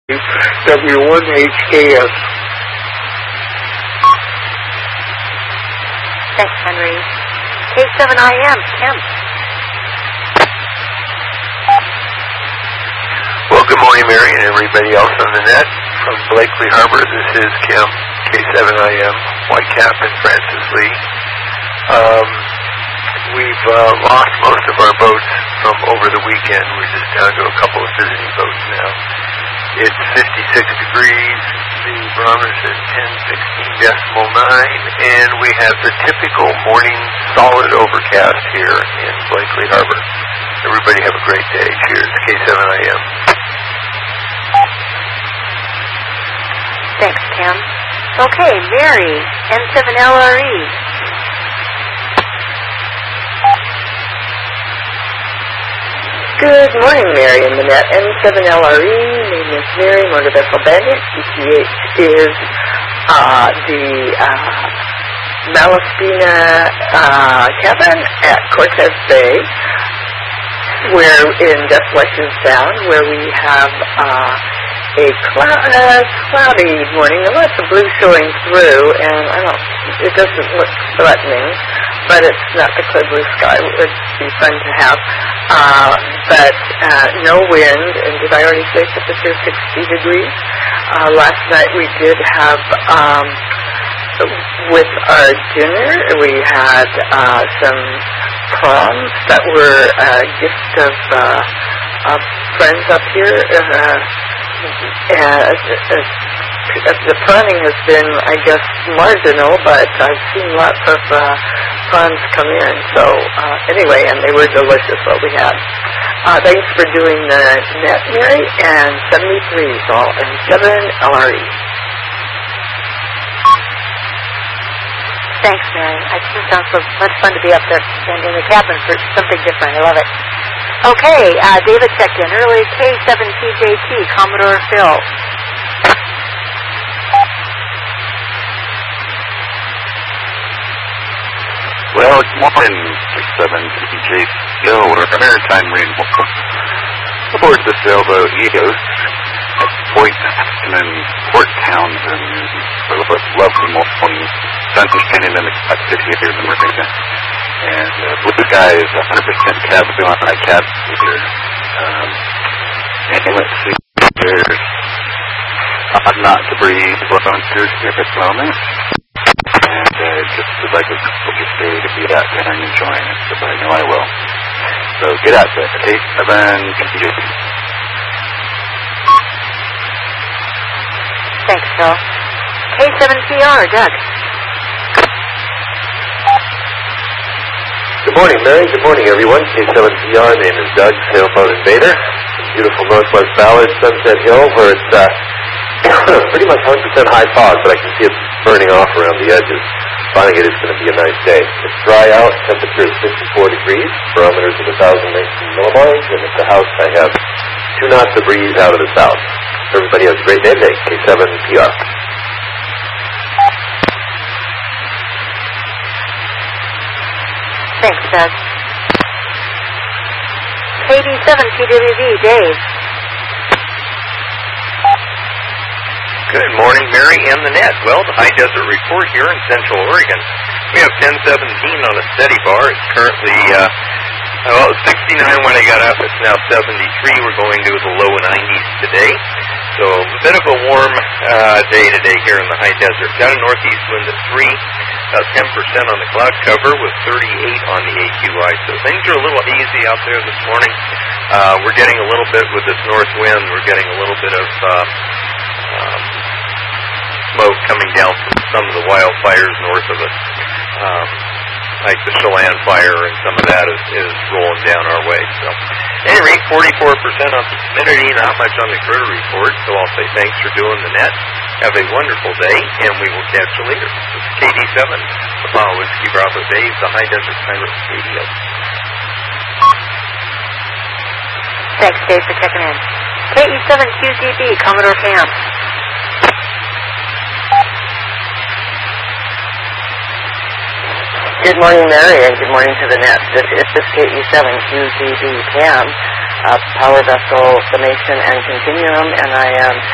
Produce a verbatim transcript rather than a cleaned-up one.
W one H K S. Thanks, Henry. K seven I M, Kim. Well, good morning, Mary, and everybody else on the net. From Blakely Harbor, this is Kim, K seven I M, Whitecap, and Francis Lee. Um, we've uh, lost most of our boats from over the weekend. We're just down to a couple of visiting boats now. It's fifty-six degrees, the barometer says ten sixteen decimal nine, and we have the typical morning solid overcast here in Blakely Harbor. Everybody have a great day. Cheers, K seven I M. Thanks, Kim. Okay, Mary, N seven L R E. Good morning, Mary and Manette. N seven L R E, name is Mary, motor vessel bandit. E T H is uh, the uh, Malaspina uh, cabin at Cortez Bay. We're in Desolation Sound, where we have uh, a cloud, uh, cloudy morning, and lots of blue showing through, and I don't, it doesn't look threatening, but it's not the clear blue sky. It would be fun to have. Uh, but uh, no wind, and did I already say temperature sixty degrees? Uh, last night we did have, um, with our dinner, we had uh, some prawns that were a gift of uh, uh, friends up here. Uh, uh, uh, the prawning has been, I guess, marginal, but I've seen lots of uh, prawns come in. So uh, anyway, and they were delicious, what we had. Uh, thanks for doing the net, Mary, and seventy-three is all, and seven L R E. Thanks, Mary. It just sounds so much fun to be up there in, in the cabin for something different. I love it. Okay, uh, David checked in early. K seven T J T, Commodore Phil. Well, it's morning, K seven T J T, or Maritime Marine aboard the sailboat Eos at Point and Port Townsend. A lovely morning, sun shining in the cockpit here in the marina, and uh, blue sky is one hundred percent cab on my cab here. Um, and let's see, there's odd knots of breeze blowing through here at the moment. And uh, just would like a gorgeous day to be out there and enjoying it, so I know I will. So get out there, K seven T J T. Thanks, Phil. K seven T R, Doug. Good morning, Mary. Good morning, everyone. K seven T R, name is Doug, sailboat invader. Beautiful Northwest Ballard, Sunset Hill, where it's uh, pretty much one hundred percent high fog, but I can see it burning off around the edges. Finding it is going to be a nice day. It's dry out, temperature is fifty-four degrees, barometers of one thousand nineteen millibars, and at the house I have two knots of breeze out of the south. Everybody has a great day today. K seven T R. Thanks, Doug. K D seven T W V, Dave. Good morning, Mary and the net. Well, the high desert report here in Central Oregon. We have ten seventeen on a steady bar. It's currently, uh, well, it was sixty-nine when I got up. It's now seventy-three. We're going to the low nineties today. So a bit of a warm uh, day today here in the high desert. Got a northeast wind at three, about ten percent on the cloud cover with thirty-eight on the A Q I. So things are a little hazy out there this morning. Uh, we're getting a little bit with this north wind. We're getting a little bit of uh, um, smoke coming down from some of the wildfires north of us. Um, like the Chelan fire, and some of that is, is rolling down our way. So, at any rate, forty-four percent on the humidity, not much on the critter report, so I'll say thanks for doing the net. Have a wonderful day, and we will catch you later. This is K D seven, Apollo Whiskey Bravo Dave, the High Desert Pirate Radio. Thanks, Dave, for checking in. K E seven Q Z B, Commodore Camp. Good morning, Mary, and good morning to the net. This is K E seven Q Z B Cam, uh, power vessel summation and continuum, and I am